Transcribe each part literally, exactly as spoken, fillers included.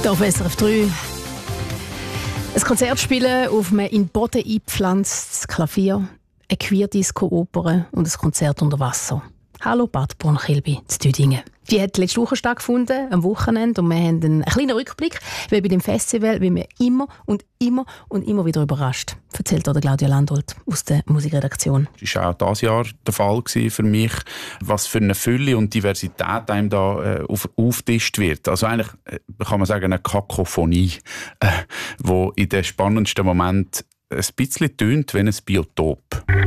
Hier auf S R F drei. Ein Konzert spielen auf einem in den Boden eingepflanztes Klavier, eine Queerdisco-Oper und ein Konzert unter Wasser. Hallo Bad Born-Kilby zu Düdingen. Die hat letzte Woche stattgefunden, am Wochenende, und wir haben einen kleinen Rückblick, weil bei dem Festival wie wir immer und immer und immer wieder überrascht. Erzählt der Claudia Landolt aus der Musikredaktion. Das war auch dieses Jahr der Fall für mich, was für eine Fülle und Diversität einem da äh, auf, aufgetischt wird. Also eigentlich äh, kann man sagen, eine Kakophonie, äh, wo in den spannendsten Momenten ein bisschen tönt wie ein Biotop.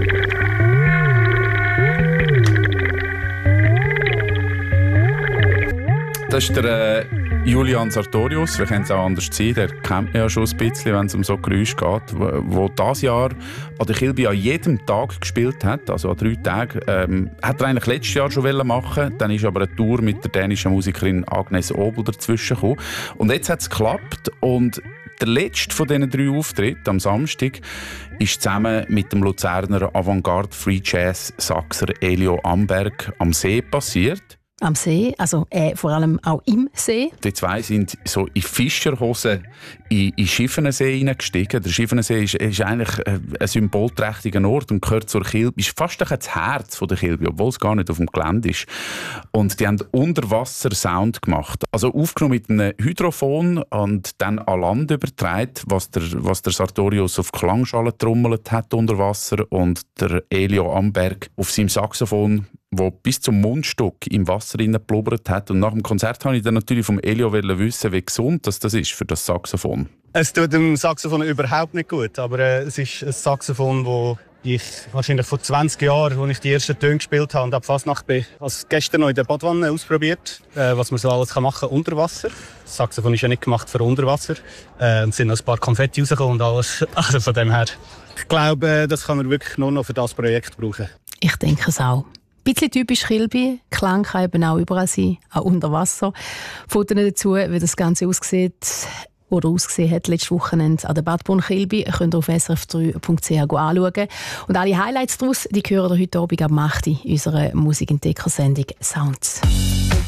Das ist der äh, Julian Sartorius, wir können es auch anders sehen, der kennt man ja schon ein bisschen, wenn es um so Geräusche geht, der dieses Jahr an der Kilby an jedem Tag gespielt hat, also an drei Tagen. Ähm, hat er eigentlich letztes Jahr schon machen, dann ist aber eine Tour mit der dänischen Musikerin Agnes Obel dazwischen gekommen. Und jetzt hat es geklappt und der letzte von diesen drei Auftritten am Samstag ist zusammen mit dem Luzerner Avantgarde Free Jazz Saxer Elio Amberg am See passiert. Am See, also äh, vor allem auch im See. Die zwei sind so in Fischerhosen in, in Schiffenensee hineingestiegen. Der Schiffenensee ist, ist eigentlich ein symbolträchtiger Ort und gehört zur Kilby. Ist fast das Herz der Kilby, obwohl es gar nicht auf dem Gelände ist. Und die haben Unterwasser-Sound gemacht. Also aufgenommen mit einem Hydrophon und dann an Land übertragen, was der, was der Sartorius auf Klangschalen trommelt hat unter Wasser und der Elio Amberg auf seinem Saxophon, wo bis zum Mundstück im Wasser blubbert hat. Und nach dem Konzert wollte ich dann natürlich vom Elio wissen, wie gesund das, das ist für das Saxophon. Es tut dem Saxophon überhaupt nicht gut, aber äh, es ist ein Saxophon, das ich wahrscheinlich vor zwanzig Jahren, als ich die ersten Töne gespielt habe und ab Fasnacht bin, also gestern noch in der Badwanne ausprobiert, äh, was man so alles machen kann unter Wasser. Das Saxophon ist ja nicht gemacht für Unterwasser. Äh, es sind noch ein paar Konfetti rausgekommen und alles. Also von dem her, ich glaube, das kann man wirklich nur noch für das Projekt brauchen. Ich denke es auch. Ein bisschen typisch Kilby. Klang kann eben auch überall sein, auch unter Wasser. Fotos dazu, wie das Ganze aussieht oder ausgesehen hat letztes Wochenende an der Bad Born-Kilby, könnt ihr auf s r f drei punkt c h anschauen. Und alle Highlights daraus, die hören ihr heute Abend ab acht Uhr in unserer Musikentdecker-Sendung «Sounds».